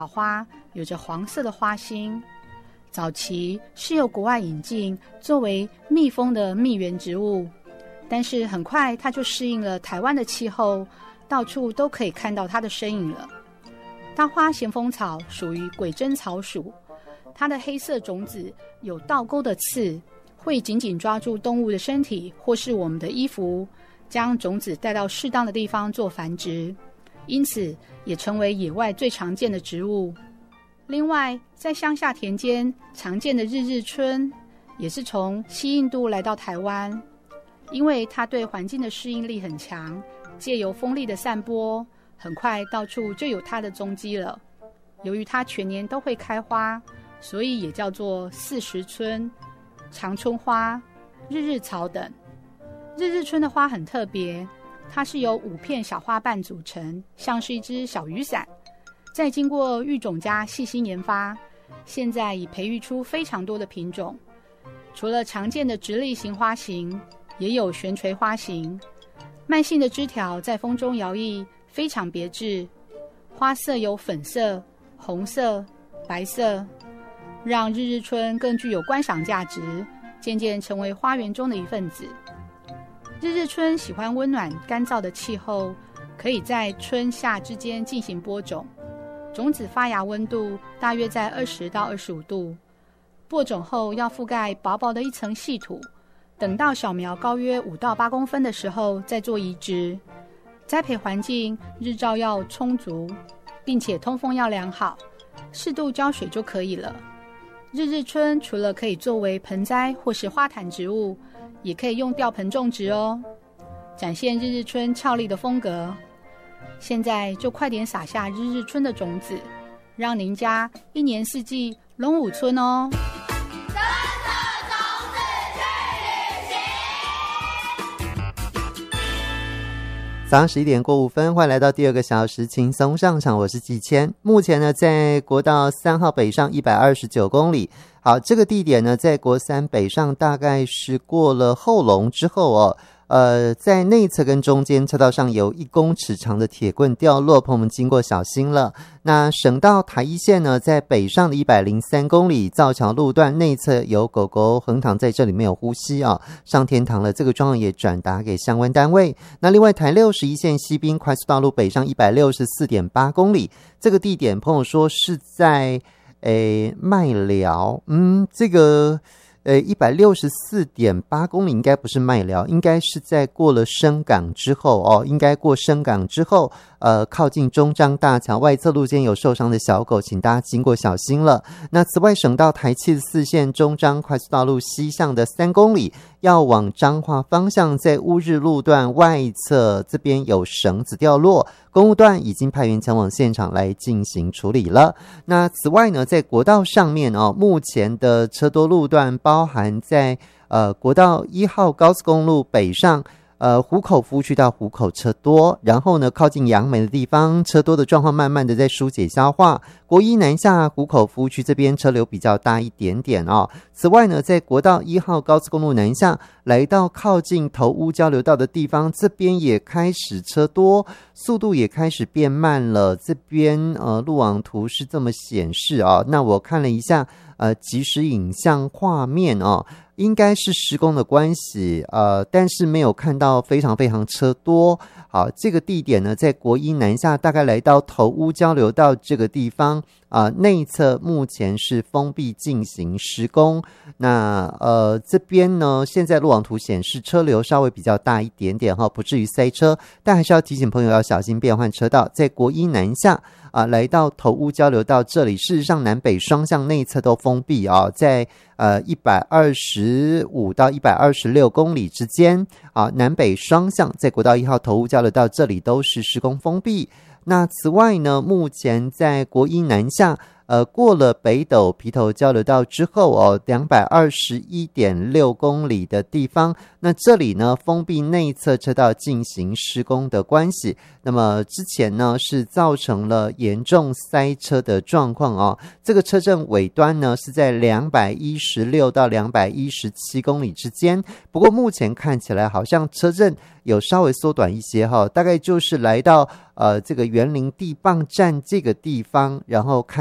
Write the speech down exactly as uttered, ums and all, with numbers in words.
花有着黄色的花心，早期是由国外引进作为蜜蜂的蜜源植物，但是很快它就适应了台湾的气候，到处都可以看到它的身影了。大花咸丰草属于鬼针草属，它的黑色种子有倒钩的刺，会紧紧抓住动物的身体或是我们的衣服，将种子带到适当的地方做繁殖，因此也成为野外最常见的植物。另外，在乡下田间常见的日日春也是从西印度来到台湾，因为它对环境的适应力很强，借由风力的散播，很快到处就有它的踪迹了。由于它全年都会开花，所以也叫做四时春、长春花、日日草等。日日春的花很特别，它是由五片小花瓣组成，像是一只小雨伞，再经过育种家细心研发，现在已培育出非常多的品种。除了常见的直立型花型，也有悬垂花型，慢性的枝条在风中摇曳，非常别致。花色有粉色、红色、白色，让日日春更具有观赏价值，渐渐成为花园中的一份子。日日春喜欢温暖干燥的气候，可以在春夏之间进行播种，种子发芽温度大约在二十到二十五度，播种后要覆盖薄薄的一层细土，等到小苗高约五到八公分的时候再做移植。栽培环境日照要充足，并且通风要良好，适度浇水就可以了。日日春除了可以作为盆栽或是花坛植物，也可以用吊盆种植哦，展现日日春俏丽的风格。现在就快点撒下日日春的种子，让您家一年四季龙舞春哦。 早上十一点过五分，欢迎来到第二个小时轻松上场，我是季谦。目前呢，在国道三号北上一百二十九公里。好，这个地点呢，在国三北上大概是过了后龙之后哦。呃，在内侧跟中间车道上有一公尺长的铁棍掉落，朋友们经过小心了。那省道台一线呢，在北上的一百零三公里，造桥路段内侧有狗狗横躺在这里没有呼吸啊，上天堂了。这个状况也转达给相关单位。那另外台六十一线西滨快速道路北上一百六十四点八公里，这个地点朋友说是在诶麦寮，嗯，这个。呃，一百六十四点八公里应该不是麦寮，应该是在过了深港之后哦，应该过深港之后，呃，靠近中彰大桥外侧路肩有受伤的小狗，请大家经过小心了。那此外，省道台七十四线中彰快速道路西向的三公里，要往彰化方向，在乌日路段外侧这边有绳子掉落，公务段已经派员前往现场来进行处理了。那此外呢，在国道上面哦，目前的车多路段包含在呃国道一号高速公路北上，呃湖口服务区到湖口车多，然后呢靠近杨梅的地方车多的状况慢慢的在疏解消化。国一南下湖口服务区这边车流比较大一点点哦。此外呢，在国道一号高速公路南下来到靠近头屋交流道的地方，这边也开始车多，速度也开始变慢了。这边呃路网图是这么显示哦。那我看了一下呃即时影像画面哦，应该是施工的关系，呃，但是没有看到非常非常车多。好，这个地点呢，在国一南下，大概来到头屋交流道这个地方啊、呃，内侧目前是封闭进行施工。那呃，这边呢，现在路网图显示车流稍微比较大一点点哈，不至于塞车，但还是要提醒朋友要小心变换车道。在国一南下啊、呃，来到头屋交流道这里，事实上南北双向内侧都封闭啊、哦，在呃一百二十五到一百二十六公里之间啊，南北双向在国道一号头屋交流道这里都是施工封闭。那此外呢，目前在国一南下呃，过了北斗皮头交流道之后哦，两百二十一点六公里的地方，那这里呢封闭内侧车道进行施工的关系，那么之前呢是造成了严重塞车的状况哦。这个车阵尾端呢是在两百一十六到两百一十七公里之间，不过目前看起来好像车阵有稍微缩短一些哈，大概就是来到呃这个园林地磅站这个地方，然后看